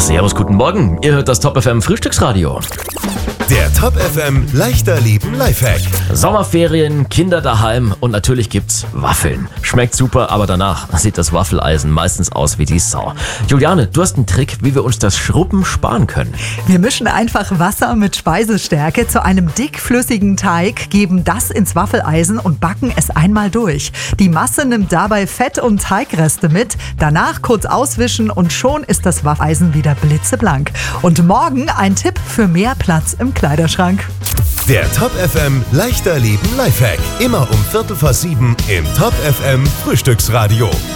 Servus, guten Morgen. Ihr hört das Top FM Frühstücksradio. Der Top FM leichter Leben Lifehack. Sommerferien, Kinder daheim und natürlich gibt's Waffeln. Schmeckt super, aber danach sieht das Waffeleisen meistens aus wie die Sau. Juliane, du hast einen Trick, wie wir uns das Schrubben sparen können. Wir mischen einfach Wasser mit Speisestärke zu einem dickflüssigen Teig, geben das ins Waffeleisen und backen es einmal durch. Die Masse nimmt dabei Fett und Teigreste mit, danach kurz auswischen und schon ist das Waffeleisen wieder blitzeblank. Und morgen ein Tipp für mehr Platz im Kleiderschrank. Der Top FM leichter Leben Lifehack. Immer um 6:45 im Top FM Frühstücksradio.